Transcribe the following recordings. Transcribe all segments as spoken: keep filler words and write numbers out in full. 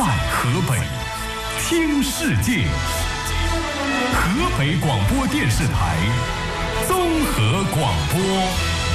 在河北，听世界。河北广播电视台综合广播。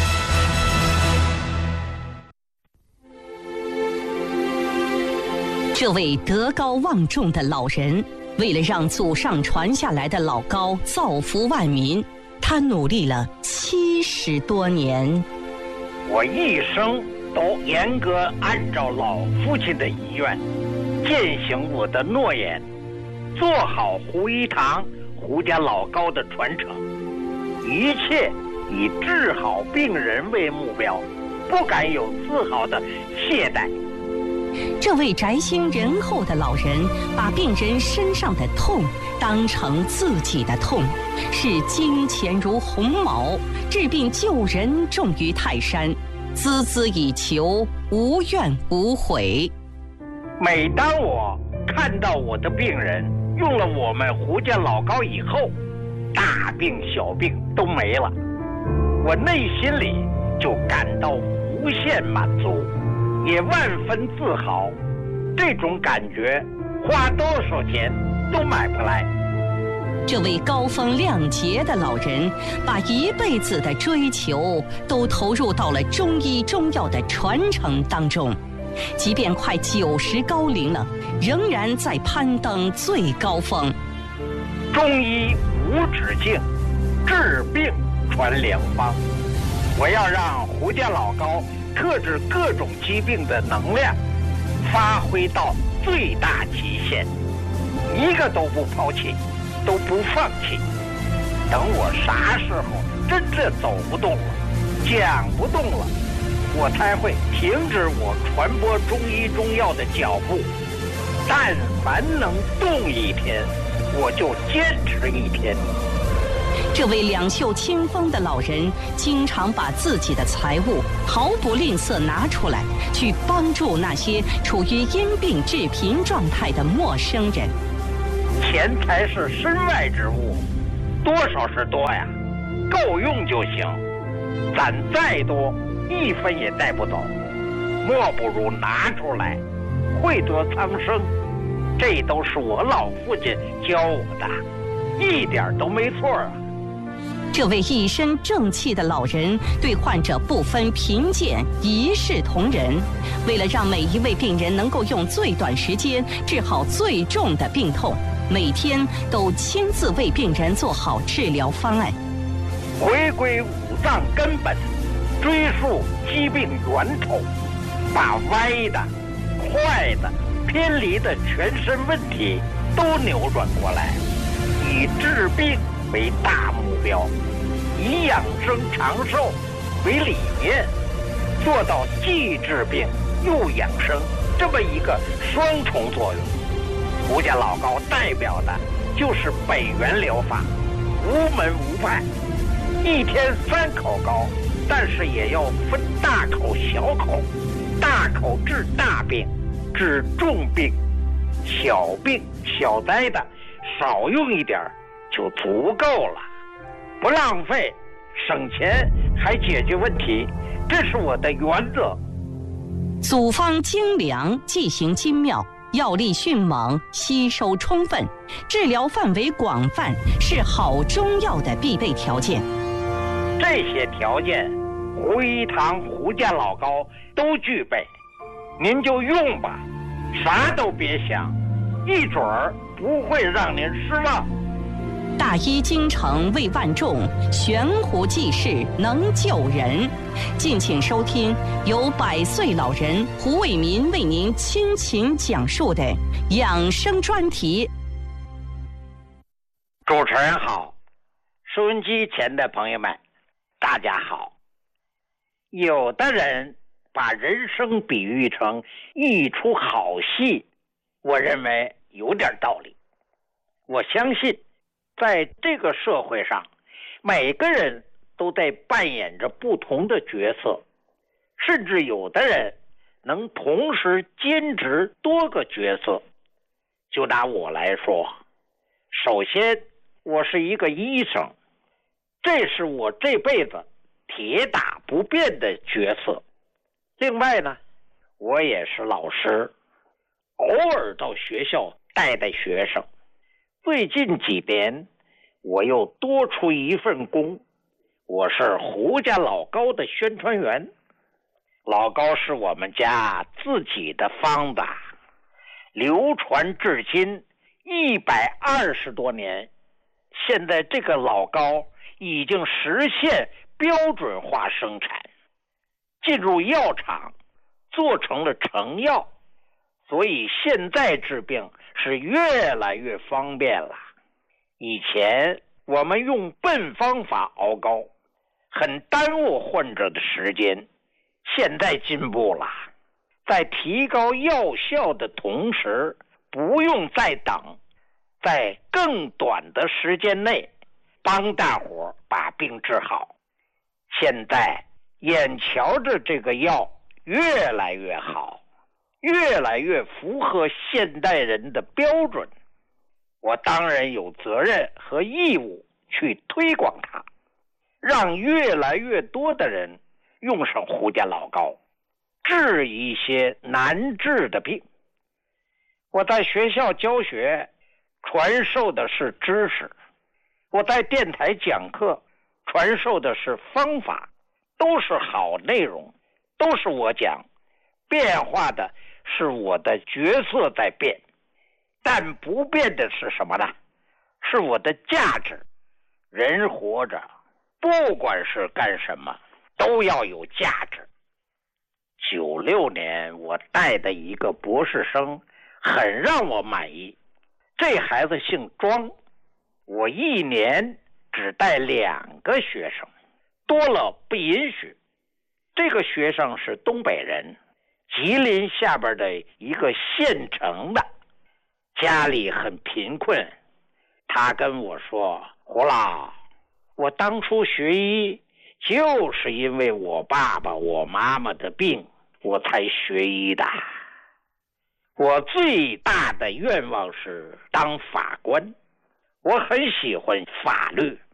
这位德高望重的老人，为了让祖上传下来的老高造福万民，他努力了七十多年。 我一生都严格按照老父亲的遗愿，践行我的诺言，做好胡一堂、胡家老高的传承，一切以治好病人为目标，不敢有丝毫的懈怠。 这位宅心仁厚的老人，把病人身上的痛当成自己的痛，视金钱如鸿毛，治病救人重于泰山，孜孜以求，无怨无悔。 每当我看到我的病人用了我们胡家老高以后，大病小病都没了，我内心里就感到无限满足，也万分自豪。这种感觉花多少钱都买不来。 这位高风亮节的老人，把一辈子的追求都投入到了中医中药的传承当中，即便快九十高龄了，仍然在攀登最高峰。 中医无止境，治病传良方。我要让胡家老高克制各种疾病的能量发挥到最大极限，一个都不抛弃，都不放弃。等我啥时候真正走不动了，讲不动了，我才会停止我传播中医中药的脚步。但凡能动一天，我就坚持一天。 这位两袖清风的老人，经常把自己的财物毫不吝啬拿出来，去帮助那些处于因病致贫状态的陌生人。 钱财是身外之物，多少是多呀，够用就行。攒再多，一分也带不走，莫不如拿出来，惠泽苍生。这都是我老父亲教我的，一点都没错啊。 这位一身正气的老人，对患者不分贫贱，一视同仁。为了让每一位病人能够用最短时间治好最重的病痛，每天都亲自为病人做好治疗方案。 回归五脏根本，追溯疾病源头，把歪的、坏的、偏离的全身问题都扭转过来，以治病为大目标，以养生长寿为理念，做到既治病又养生这么一个双重作用。胡家老高代表的就是北元疗法，无门无派，一天三口高，但是也要分大口小口，大口治大病，治重病，小病小灾的少用一点就足够了，不浪费，省钱还解决问题，这是我的原则。 组方精良，剂型精妙，药力迅猛，吸收充分，治疗范围广泛，是好中药的必备条件。 这些条件，胡一堂、胡家老高都具备，您就用吧，啥都别想，一准儿不会让您失望。 大医精诚为万众，悬壶济世能救人。敬请收听由百岁老人胡伟民为您倾情讲述的养生专题。 主持人好，收音机前的朋友们大家好。有的人把人生比喻成一出好戏，我认为有点道理。我相信在这个社会上，每个人都在扮演着不同的角色，甚至有的人能同时兼职多个角色。就拿我来说，首先我是一个医生，这是我这辈子铁打不变的角色。另外呢，我也是老师， 偶尔到学校带带学生。最近几年，我又多出一份工，我是胡家老高的宣传员。老高是我们家自己的方子，流传至今一百二十多年。现在这个老高已经实现标准化生产，进入药厂做成了成药，所以现在治病是越来越方便了。以前我们用笨方法熬膏，很耽误患者的时间，现在进步了，在提高药效的同时，不用再等，在更短的时间内帮大伙把病治好。现在眼瞧着这个药越来越好，越来越符合现代人的标准，我当然有责任和义务去推广它，让越来越多的人用上胡家老膏，治一些难治的病。我在学校教学，传授的是知识；我在电台讲课，传授的是方法，都是好内容，都是我讲，变化的是我的角色在变，但不变的是什么呢？是我的价值。人活着，不管是干什么，都要有价值。九六年我带的一个博士生很让我满意，这孩子姓庄，我一年只带两个学生，多了不允许。这个学生是东北人，吉林下边的一个县城的，家里很贫困。他跟我说，胡老，我当初学医就是因为我爸爸我妈妈的病我才学医的。我最大的愿望是当法官，我很喜欢法律。